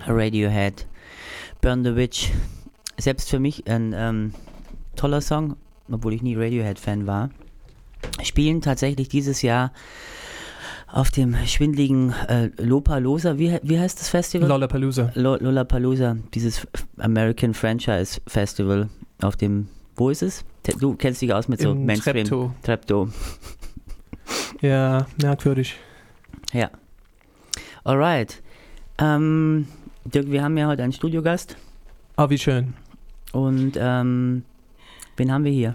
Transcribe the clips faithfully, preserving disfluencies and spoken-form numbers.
Radiohead, Burn the Witch. Selbst für mich ein ähm, toller Song, obwohl ich nie Radiohead-Fan war. Spielen tatsächlich dieses Jahr auf dem schwindligen äh, Lollapalooza, wie, wie heißt das Festival? Lollapalooza. Lo- Lollapalooza, dieses American Franchise Festival auf dem, wo ist es? Du kennst dich aus mit so Im Mainstream. Treptow. Treptow. Ja, merkwürdig. Ja. Alright. Ähm, Dirk, wir haben ja heute einen Studiogast. Ah, wie schön. Und ähm, wen haben wir hier?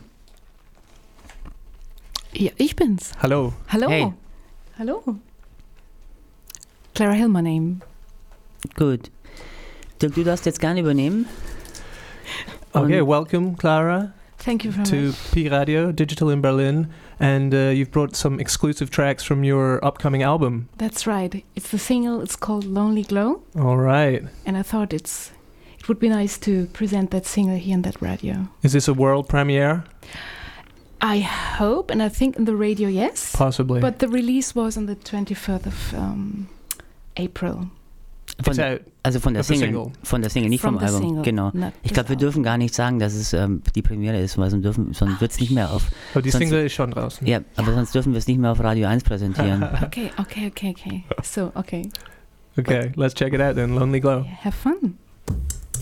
Ja, ich bin's. Hallo. Hallo. Hey. Hallo. Clara Hill, my name. Gut. Dirk, du darfst jetzt gerne übernehmen. Okay, Und- welcome, Clara, Thank you very to much. P Radio Digital in Berlin. And uh, you've brought some exclusive tracks from your upcoming album. That's right. It's the single. It's called Lonely Glow. All right. And I thought it's it would be nice to present that single here on that radio. Is this a world premiere? I hope, and I think in the radio, yes. Possibly. But the release was on the twenty-first of um, April. Von It's der, out. also von der Of the Single, single. von der Single, nicht From vom the Album. single, Genau. not Ich the glaube, wir album. dürfen gar nicht sagen, dass es ähm, die Premiere ist, weil sonst dürfen, sonst wird es nicht mehr auf. Oh, die sonst- Single ist schon draußen. Ja, aber sonst dürfen wir es nicht mehr auf Radio eins präsentieren. Okay, okay, okay, okay. So, okay. Okay, let's check it out then. Lonely Glow. Have fun.